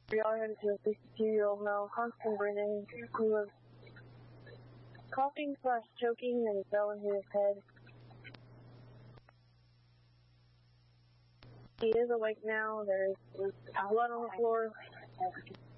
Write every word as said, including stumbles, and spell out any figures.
We are headed to a sixty-two-year-old male, constant breathing, who was coughing slash choking and fell into his head. He is awake now. There is blood on the floor.